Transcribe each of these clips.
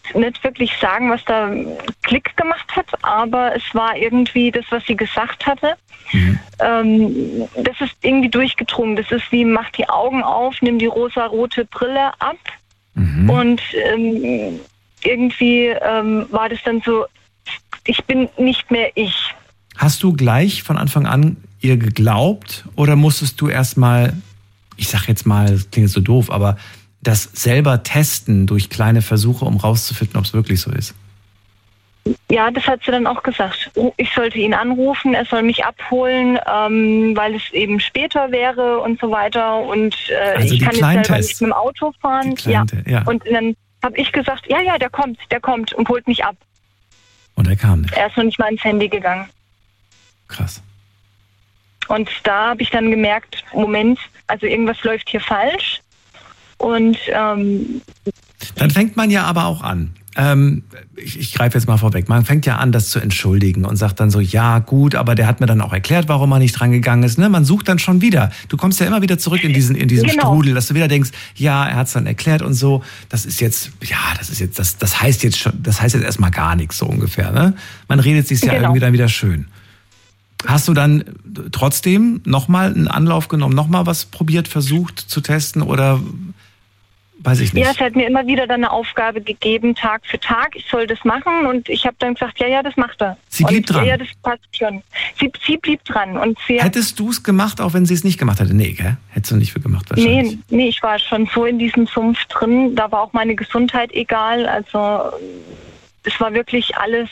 nicht wirklich sagen, was da Klick gemacht hat, aber es war irgendwie das, was sie gesagt hatte. Das ist irgendwie durchgedrungen. Das ist wie, mach die Augen auf, nimm die rosa-rote Brille ab. Und irgendwie war das dann so, ich bin nicht mehr ich. Hast du gleich von Anfang an ihr geglaubt oder musstest du erstmal, ich sag jetzt mal, das klingt so doof, aber das selber testen durch kleine Versuche, um rauszufinden, ob es wirklich so ist? Ja, das hat sie dann auch gesagt. Ich sollte ihn anrufen, er soll mich abholen, weil es eben später wäre und so weiter. Und also ich kann jetzt selber nicht mit dem Auto fahren. Ja. Und dann habe ich gesagt, ja, der kommt und holt mich ab. Und er kam nicht? Er ist noch nicht mal ins Handy gegangen. Krass. Und da habe ich dann gemerkt, Moment, also irgendwas läuft hier falsch. Und dann fängt man ja aber auch an. Ich greife jetzt mal vorweg. Man fängt ja an, das zu entschuldigen und sagt dann so, ja gut, aber der hat mir dann auch erklärt, warum er nicht dran gegangen ist. Ne? Man sucht dann schon wieder. Du kommst ja immer wieder zurück in diesen genau. Strudel, dass du wieder denkst, ja, er hat es dann erklärt und so. Das heißt jetzt erstmal gar nichts so ungefähr. Ne? Man redet sich ja irgendwie dann wieder schön. Hast du dann trotzdem nochmal einen Anlauf genommen, nochmal was probiert, versucht zu testen oder weiß ich nicht? Ja, es hat mir immer wieder dann eine Aufgabe gegeben, Tag für Tag, ich soll das machen und ich habe dann gesagt, ja, das macht er. Sie blieb dran? Ja, das passt schon. Sie blieb dran. Und hättest du es gemacht, auch wenn sie es nicht gemacht hätte? Nee, gell? Hättest du nicht für gemacht wahrscheinlich? Nee, ich war schon so in diesem Sumpf drin, da war auch meine Gesundheit egal, also es war wirklich alles,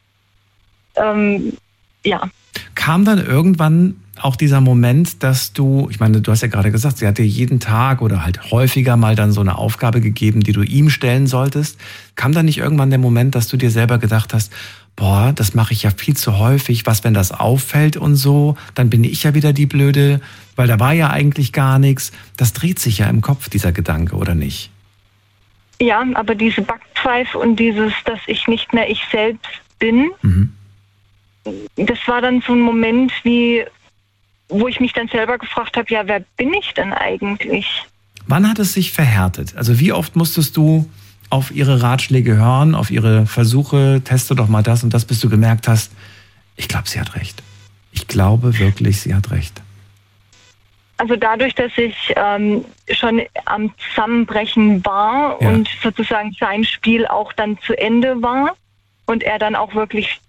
Kam dann irgendwann auch dieser Moment, dass du hast ja gerade gesagt, sie hat dir jeden Tag oder halt häufiger mal dann so eine Aufgabe gegeben, die du ihm stellen solltest. Kam dann nicht irgendwann der Moment, dass du dir selber gedacht hast, boah, das mache ich ja viel zu häufig, was, wenn das auffällt und so, dann bin ich ja wieder die Blöde, weil da war ja eigentlich gar nichts. Das dreht sich ja im Kopf, dieser Gedanke, oder nicht? Ja, aber diese Backpfeife und dieses, dass ich nicht mehr ich selbst bin, das war dann so ein Moment, wo ich mich dann selber gefragt habe, ja, wer bin ich denn eigentlich? Wann hat es sich verhärtet? Also wie oft musstest du auf ihre Ratschläge hören, auf ihre Versuche, teste doch mal das und das, bis du gemerkt hast, ich glaube, sie hat recht. Ich glaube wirklich, sie hat recht. Also dadurch, dass ich schon am Zusammenbrechen war und sozusagen sein Spiel auch dann zu Ende war und er dann auch wirklich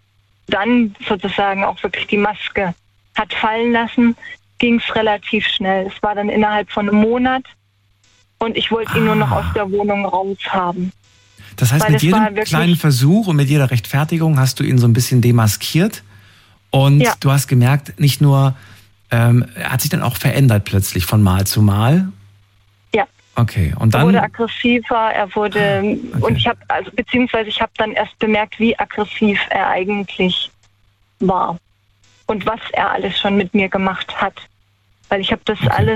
die Maske hat fallen lassen, ging es relativ schnell. Es war dann innerhalb von einem Monat und ich wollte ihn nur noch aus der Wohnung raus haben. Das heißt, mit jedem kleinen Versuch und mit jeder Rechtfertigung hast du ihn so ein bisschen demaskiert und du hast gemerkt, nicht nur, er hat sich dann auch verändert plötzlich von Mal zu Mal. Ja. Okay, und dann? Er wurde aggressiver, und ich habe dann erst bemerkt, wie aggressiv er eigentlich war. Und was er alles schon mit mir gemacht hat. Weil ich habe das alles,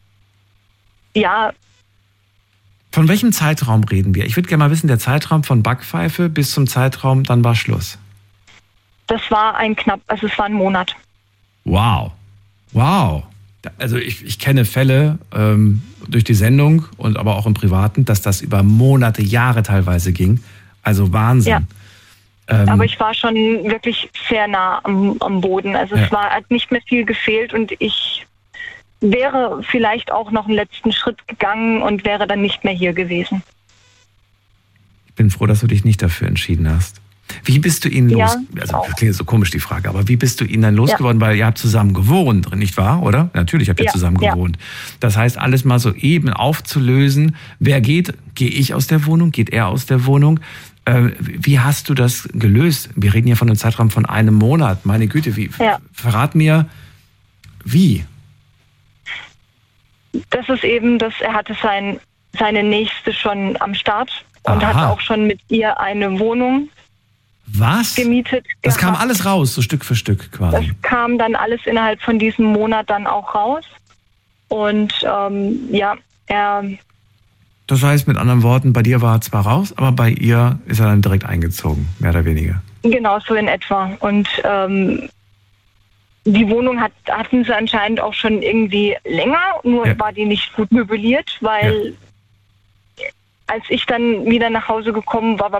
Von welchem Zeitraum reden wir? Ich würde gerne mal wissen, der Zeitraum von Backpfeife bis zum Zeitraum, dann war Schluss. Das war es war ein Monat. Wow. Also ich kenne Fälle durch die Sendung und aber auch im Privaten, dass das über Monate, Jahre teilweise ging. Also Wahnsinn. Ja. Aber ich war schon wirklich sehr nah am Boden. Also es hat nicht mehr viel gefehlt und ich wäre vielleicht auch noch einen letzten Schritt gegangen und wäre dann nicht mehr hier gewesen. Ich bin froh, dass du dich nicht dafür entschieden hast. Wie bist du ihn los? Also das klingt so komisch, die Frage, aber wie bist du ihn dann losgeworden? Weil ihr habt zusammen gewohnt, nicht wahr? Oder? Natürlich habt ihr zusammen gewohnt. Das heißt, alles mal so eben aufzulösen. Wer geht? Gehe ich aus der Wohnung? Geht er aus der Wohnung? Wie hast du das gelöst? Wir reden ja von einem Zeitraum von einem Monat. Meine Güte, verrat mir, wie? Das ist eben, dass er hatte seine Nächste schon am Start und hat auch schon mit ihr eine Wohnung gemietet. Das kam alles raus, so Stück für Stück quasi. Das kam dann alles innerhalb von diesem Monat dann auch raus. Und Das heißt mit anderen Worten, bei dir war er zwar raus, aber bei ihr ist er dann direkt eingezogen, mehr oder weniger. Genau, so in etwa. Und die Wohnung hatten sie anscheinend auch schon irgendwie länger, nur war die nicht gut möbliert, weil als ich dann wieder nach Hause gekommen war